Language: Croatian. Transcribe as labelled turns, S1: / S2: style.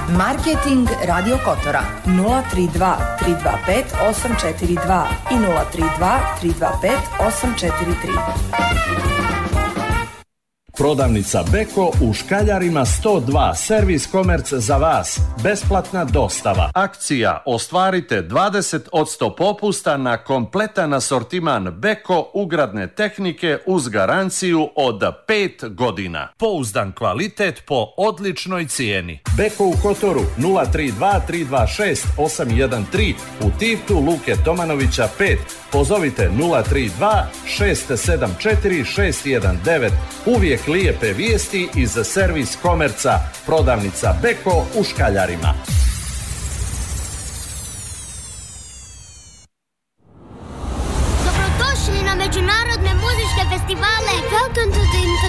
S1: Marketing Radio Kotora 032 325 842 i 032 325 843.
S2: Prodavnica Beko u Škaljarima 102, servis komerc za vas, besplatna dostava. Akcija ostvarite 20% popusta na kompletan asortiman Beko ugradne tehnike uz garanciju od 5 godina. Pouzdan kvalitet po odličnoj cijeni. Beko u Kotoru 032 326 813, u Tivtu Luke Tomanovića 5. Pozovite 032 674 619. Uvijek lijepe vijesti iz servis komerca. Prodavnica Beko u Škaljarima.